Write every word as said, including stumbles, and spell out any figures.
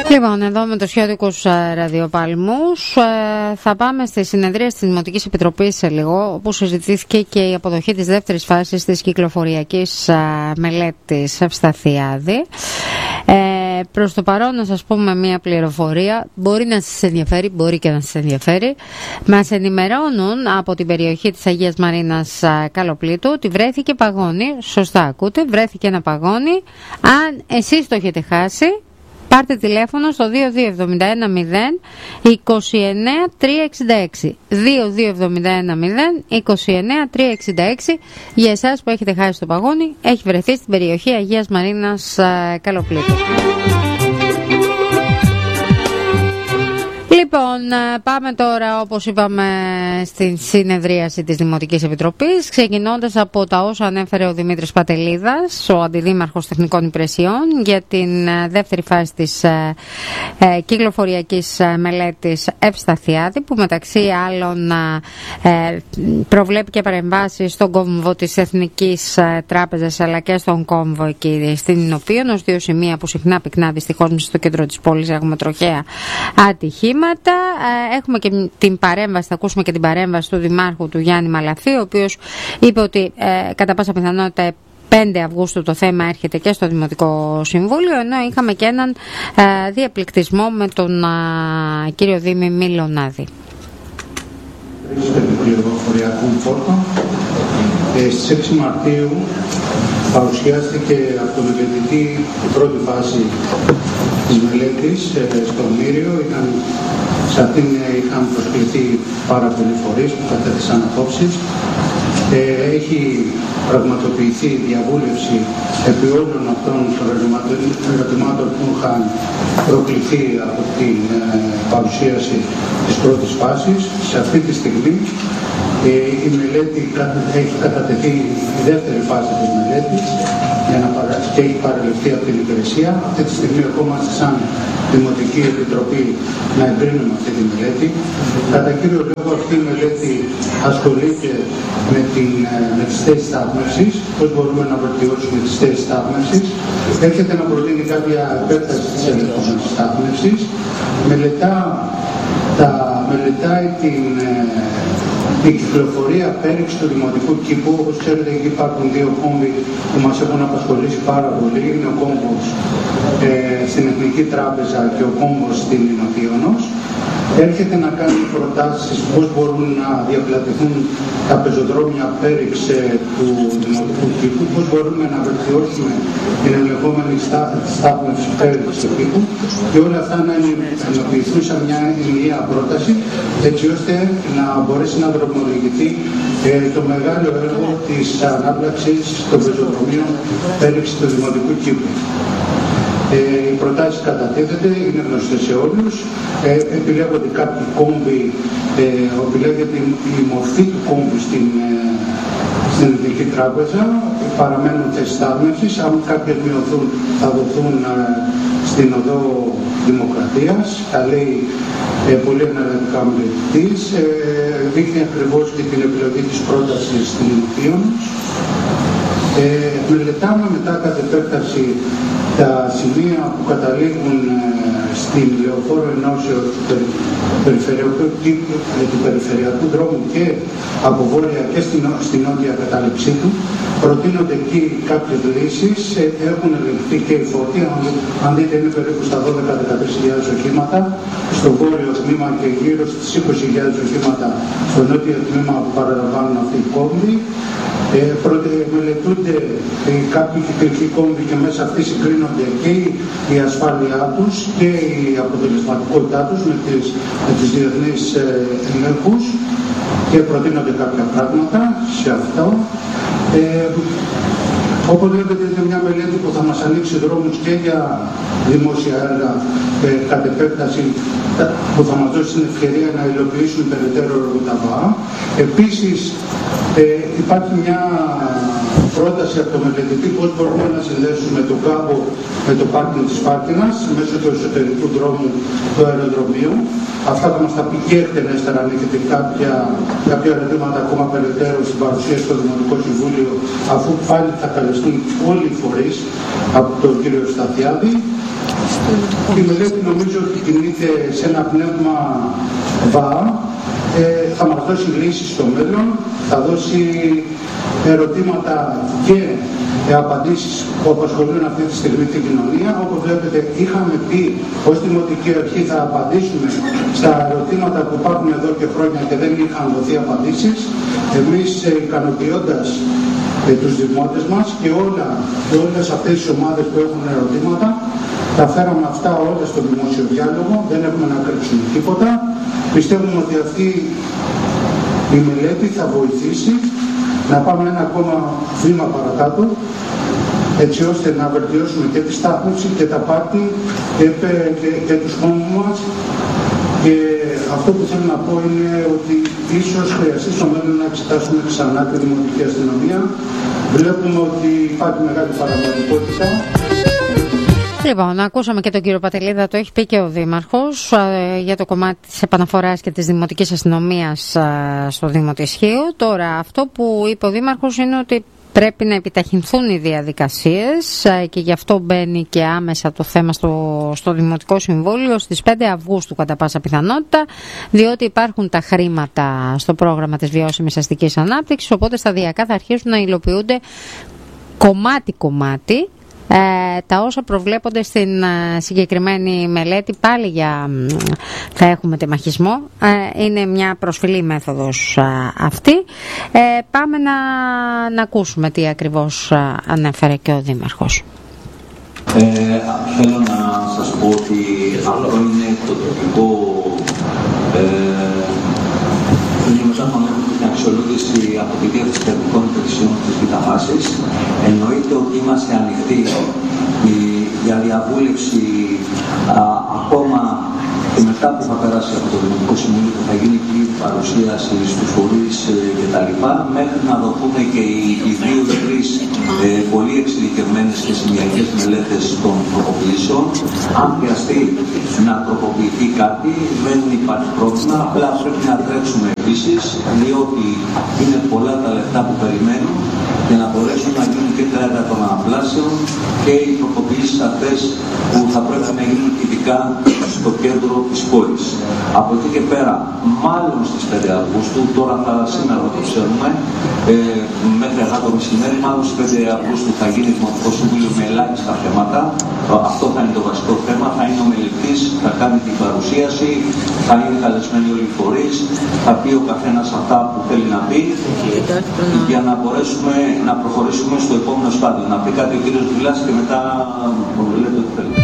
Λοιπόν, εδώ με τους χιώτικους ραδιοπαλμούς θα πάμε στη συνεδρία της Δημοτικής Επιτροπής σε λίγο, όπου συζητήθηκε και η αποδοχή της δεύτερης φάσης της κυκλοφοριακής μελέτης Ευσταθιάδη. Ε, προς το παρόν να σας πούμε μια πληροφορία, μπορεί να σας ενδιαφέρει, μπορεί και να σας ενδιαφέρει. Μας ενημερώνουν από την περιοχή της Αγίας Μαρίνας Καλοπλήτου ότι βρέθηκε παγόνι, σωστά ακούτε, βρέθηκε ένα παγόνι. Αν εσείς το έχετε χάσει, πάρτε τηλέφωνο στο δύο δύο εβδομήντα ένα μηδέν είκοσι εννέα τριακόσια εξήντα έξι. δύο δύο εβδομήντα ένα μηδέν είκοσι εννέα τριακόσια εξήντα έξι. Για εσάς που έχετε χάσει το παγόνι, έχει βρεθεί στην περιοχή Αγίας Μαρίνας Καλοπλήτου. Λοιπόν, πάμε τώρα, όπως είπαμε, στην συνεδρίαση της Δημοτικής Επιτροπής, ξεκινώντας από τα όσα ανέφερε ο Δημήτρης Πατελίδας, ο Αντιδήμαρχος Τεχνικών Υπηρεσιών, για την δεύτερη φάση της ε, ε, κυκλοφοριακής μελέτης Ευσταθιάδη, που μεταξύ άλλων ε, προβλέπει και παρεμβάσεις στον κόμβο της Εθνικής Τράπεζας, αλλά και στον κόμβο εκεί στην Ινωπίων, ως δύο σημεία που συχνά πυκνά δυστυχώς στο κέντρο της πόλης έχουμε τροχαία ατυχήματα. Έχουμε και την παρέμβαση, θα ακούσουμε και την παρέμβαση του Δημάρχου του Γιάννη Μαλαφή, ο οποίος είπε ότι ε, κατά πάσα πιθανότητα πέντε Αυγούστου το θέμα έρχεται και στο Δημοτικό Συμβούλιο, ενώ είχαμε και έναν ε, διαπληκτισμό με τον ε, κύριο Δήμη Μιλονάδη. Ε, στις έξι Μαρτίου παρουσιάστηκε από τον μελετητή η πρώτη φάση της μελέτης ε, στο Μύριο. Ήταν, σε αυτήν είχαν προσκληθεί πάρα πολλοί φορείς που κατέθεσαν απόψεις. Ε, έχει πραγματοποιηθεί διαβούλευση επί όλων αυτών των ερωτημάτων που είχαν προκληθεί από την ε, παρουσίαση της πρώτης φάσης. Σε αυτή τη στιγμή ε, η μελέτη έχει κατατεθεί, η δεύτερη φάση της μελέτης, για να παρα... και έχει παρελευθεί από την υπηρεσία. Αυτή τη στιγμή ερχόμαστε σαν Δημοτική Επιτροπή να εγκρίνουμε αυτή τη μελέτη. Κατά κύριο λόγο αυτή η μελέτη ασχολείται με, την, με τις θέσεις στάθμευσης, πώς μπορούμε να βελτιώσουμε τις θέσεις στάθμευσης. Έρχεται να προτείνει κάποια επέκταση της ελεύθερης στάθμευσης. Μελετά, τα, μελετάει την, την κυκλοφορία πέριξ του δημοτικού κήπου. Όπως ξέρετε, εκεί υπάρχουν δύο κόμβοι που μας έχουν απασχολήσει πάρα πολύ. Είναι ο κόμβος ε, στην Εθνική Τράπεζα και ο κόμβος στην Ινωπίωνος. Έρχεται να κάνει προτάσεις πώς μπορούν να διαπλατηθούν τα πεζοδρόμια πέριξ του δημοτικού κήπου, πώς μπορούμε να βελτιώσουμε την ελεγχόμενη στάθμευση πέριξ του κήπου, και όλα αυτά να ενοποιηθούν σε μια ενιαία πρόταση, έτσι ώστε να μπορέσει να δρομολογηθεί ε, το μεγάλο έργο της ανάπλαξης των πεζοδρομίων πέριξ του δημοτικού κήπου. Ε, οι προτάσεις κατατίθεται, είναι γνωστές σε όλους. Ε, επιλέγονται κάποιοι κόμβοι, ε, επιλέγεται η μορφή του κόμβου στην, ε, στην Εθνική Τράπεζα, παραμένουν θέσεις στάθμευσης. Αν κάποιες μειωθούν, θα δοθούν ε, στην οδό Δημοκρατίας. Τα λέει ε, πολύ αναλυτικά μελετητής. Ε, δείχνει ακριβώς και την επιλογή της πρότασης στην Ινωπίωνος. Ε, μελετάμε μετά κατ' επέκταση τα σημεία που καταλήγουν ε, στην λεωφόρο ενώσεως του περιφερειακού, του περιφερειακού δρόμου και από βόρεια και στην, στην νότια κατάληψή του. Προτείνονται εκεί κάποιες λύσεις, ε, έχουν ελεγχθεί και οι φόρτοι. Αν, αν δείτε, είναι περίπου στα δώδεκα με δεκατρείς χιλιάδες οχήματα στο βόρειο τμήμα και γύρω στις είκοσι χιλιάδες οχήματα στο νότιο τμήμα που παραλαμβάνουν αυτοί οι κόμβοι. Ε, πρώτε, μελετούνται ε, κάποιοι κυκλικοί κόμβοι και μέσα αυτοί συγκρίνονται και η, η ασφάλειά τους και η αποτελεσματικότητά τους με τις, με τις διεθνείς ε, ελέγχους, και προτείνονται κάποια πράγματα σε αυτό. Ε, Όπως βλέπετε, είναι μια μελέτη που θα μας ανοίξει δρόμους και για δημόσια έργα ε, κατ' επέκταση, που θα μας δώσει την ευκαιρία να υλοποιήσουμε περαιτέρω έργα. Επίσης, ε, υπάρχει μια πρόταση από το μελετητή πώς μπορούμε να συνδέσουμε τον κάμπο με το πάρκινγκ της Πάρκινας μέσω του εσωτερικού δρόμου του αεροδρομίου. Αυτά θα μας τα πει και εκτενέστερα αν έχετε κάποια, κάποια ερωτήματα ακόμα περαιτέρω στην παρουσίαση στο Δημοτικό Συμβούλιο, αφού πάλι θα καλεστούν όλοι οι φορείς από τον κύριο Ευσταθιάδη. Η μελέτη νομίζω ότι κινείται σε ένα πνεύμα βάα, ε, θα μας δώσει λύσεις στο μέλλον, θα δώσει ερωτήματα και ε, απαντήσεις που απασχολούν αυτή τη στιγμή την κοινωνία. Όπως βλέπετε, είχαμε πει ως Δημοτική Αρχή θα απαντήσουμε στα ερωτήματα που υπάρχουν εδώ και χρόνια και δεν είχαν δοθεί απαντήσεις. Εμείς ε, ικανοποιώντας ε, τους δημότες μας και όλα, όλες αυτές τις ομάδες που έχουν ερωτήματα, τα φέραμε αυτά όλα στο δημόσιο διάλογο, δεν έχουμε να κρύψουμε τίποτα. Πιστεύουμε ότι αυτή η μελέτη θα βοηθήσει να πάμε ένα ακόμα βήμα παρακάτω, έτσι ώστε να βελτιώσουμε και τη στάθμιση και τα πάρτι και, και, και τους χώμους μας. Και αυτό που θέλω να πω είναι ότι ίσως χρειαστεί στο μέλλον να εξετάσουμε ξανά τη Δημοτική Αστυνομία. Βλέπουμε ότι υπάρχει μεγάλη παραγωγικότητα. Λοιπόν, ακούσαμε και τον κύριο Πατελίδα, το έχει πει και ο Δήμαρχος ε, για το κομμάτι της επαναφοράς και της Δημοτικής Αστυνομίας ε, στο Δήμο της Χίου. Τώρα, αυτό που είπε ο Δήμαρχος είναι ότι πρέπει να επιταχυνθούν οι διαδικασίες ε, και γι' αυτό μπαίνει και άμεσα το θέμα στο, στο Δημοτικό Συμβούλιο στις πέντε Αυγούστου κατά πάσα πιθανότητα, διότι υπάρχουν τα χρήματα στο πρόγραμμα της βιώσιμης αστικής ανάπτυξης, οπότε σταδιακά θα αρχίσουν να υλοποιούνται κομμάτι-κομμάτι Ε, τα όσα προβλέπονται στην ε, συγκεκριμένη μελέτη. Πάλι για θα έχουμε τεμαχισμό, ε, είναι μια προσφυλή μέθοδος ε, αυτή. ε, πάμε να, να ακούσουμε τι ακριβώς ε, ανέφερε και ο Δήμαρχος. Ε, θέλω να σας πω ότι αυτό είναι το τοπικό ε, την αξιολόγηση από τη Διεύθυνση Τεχνικών Υπηρεσιών της Β' Φάσης. Εννοείται ότι είμαστε ανοιχτοί για διαβούλευση α, ακόμα και μετά που θα περάσει από το Δημοτικό Συμβούλιο που θα γίνει πλήρη παρουσίαση στους φορείς ε, κτλ. Μέχρι να δοθούν και οι, οι δύο ή τρεις ε, πολύ εξειδικευμένες και σημειακές μελέτες των τροποποιήσεων. Αν χρειαστεί να τροποποιηθεί κάτι, δεν υπάρχει πρόβλημα. Απλά πρέπει να τρέξουμε επίσης, διότι είναι πολλά τα λεφτά που περιμένουν για να μπορέσουν να γίνουν και τα έργα των αναπλάσεων και οι τροποποιήσεις αυτές που θα πρέπει να γίνουν ειδικά στο κέντρο της πόλης. Από εκεί και πέρα, μάλλον στις πέντε Αυγούστου, τώρα θα σήμερα το ξέρουμε, ε, μέχρι αργά το μεσημέρι, μάλλον στις πέντε Αυγούστου θα γίνει Δημοτικό Συμβούλιο με ελάχιστα θέματα. Αυτό θα είναι το βασικό θέμα. Θα είναι ο μελετής, θα κάνει την παρουσίαση, θα είναι καλεσμένοι όλοι οι φορείς, θα πει ο καθένας αυτά που θέλει να πει, για να μπορέσουμε να προχωρήσουμε στο επόμενο στάδιο. Να πει κάτι ο κύριος Δουλάς και μετά λέτε ότι θέλετε.